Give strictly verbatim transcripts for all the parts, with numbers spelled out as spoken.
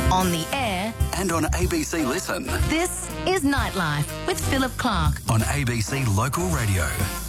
on the air, and on A B C Listen. this is Nightlife with Philip Clark. On A B C Local Radio.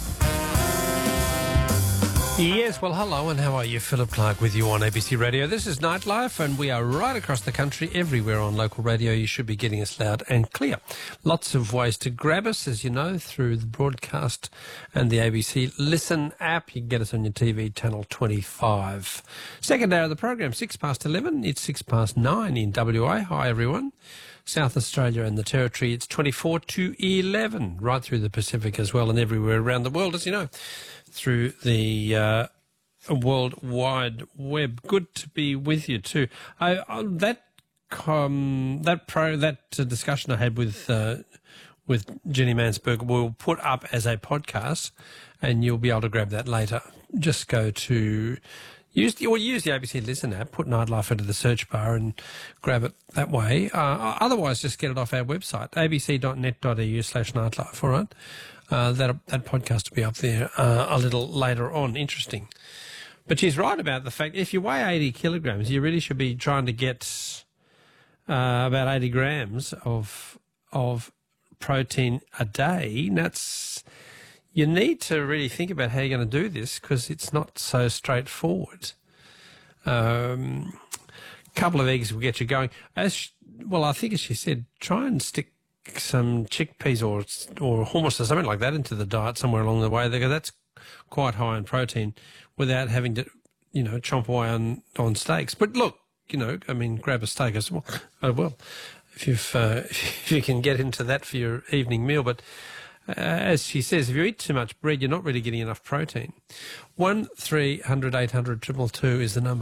Yes, well, hello, and how are you? Philip Clark with you on A B C Radio. This is Nightlife, and we are right across the country, everywhere on local radio. You should be getting us loud and clear. Lots of ways to grab us, as you know, through the broadcast and the A B C Listen app. You can get us on your T V, channel twenty-five. Second hour of the program, six past eleven. It's six past nine in W A. Hi, everyone. South Australia and the Territory, it's twenty-four to eleven, right through the Pacific as well, and everywhere around the world, as you know, through the uh, World Wide Web. Good to be with you too. I, I, that um, that pro that uh, discussion I had with uh, with Jenny Mansberg we'll put up as a podcast, and you'll be able to grab that later. Just go to use the or use the A B C Listen app, put Nightlife into the search bar, and grab it that way. Uh, otherwise, just get it off our website, abc.net.au slash nightlife. All right. Uh, that that podcast will be up there uh, a little later on. Interesting. But she's right about the fact if you weigh eighty kilograms, you really should be trying to get uh, about eighty grams of of protein a day. And that's, you need to really think about how you're going to do this, because it's not so straightforward. Um, a couple of eggs will get you going. As she, well, I think as she said, try and stick some chickpeas or or hummus or something like that into the diet somewhere along the way. They go, that's quite high in protein without having to, you know, chomp away on, on steaks. But look, you know, I mean, grab a steak as well. Oh, well, if, you've, uh, if you can get into that for your evening meal. But uh, as she says, if you eat too much bread, you're not really getting enough protein. one three hundred eight hundred two two two is the number.